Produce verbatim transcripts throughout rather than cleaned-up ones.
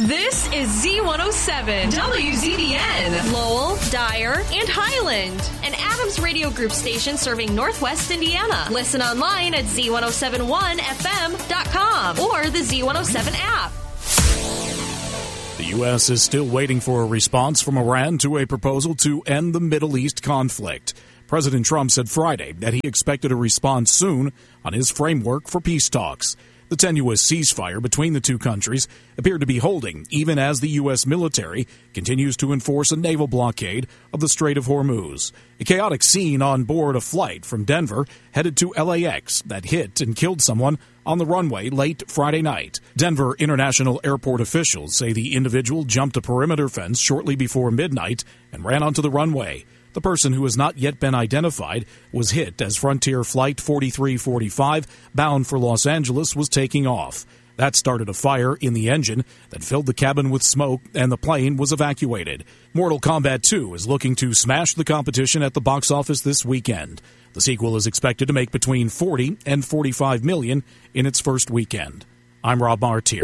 This is Z one oh seven, W Z D N, Lowell, Dyer, and Highland, an Adams Radio Group station serving Northwest Indiana. Listen online at Z one oh seven one F M dot com or the Z one oh seven app. The U S is still waiting for a response from Iran to a proposal to end the Middle East conflict. President Trump said Friday that he expected a response soon on his framework for peace talks. The tenuous ceasefire between the two countries appeared to be holding, even as the U S military continues to enforce a naval blockade of the Strait of Hormuz. A chaotic scene on board a flight from Denver headed to L A X that hit and killed someone on the runway late Friday night. Denver International Airport officials say the individual jumped a perimeter fence shortly before midnight and ran onto the runway. The person, who has not yet been identified, was hit as Frontier Flight forty-three forty-five, bound for Los Angeles, was taking off. That started a fire in the engine that filled the cabin with smoke, and the plane was evacuated. Mortal Kombat two is looking to smash the competition at the box office this weekend. The sequel is expected to make between forty and forty-five million in its first weekend. I'm Rob Martier.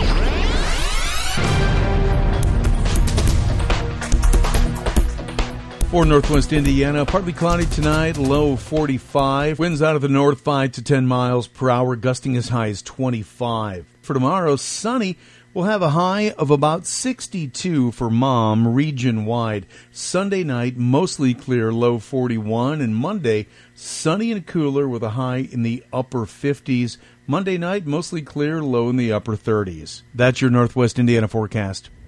For Northwest Indiana, partly cloudy tonight, low forty-five. Winds out of the north five to ten miles per hour, gusting as high as twenty-five. For tomorrow, sunny. We'll have a high of about sixty-two for Mom, region-wide. Sunday night, mostly clear, low forty-one. And Monday, sunny and cooler with a high in the upper fifties. Monday night, mostly clear, low in the upper thirties. That's your Northwest Indiana forecast.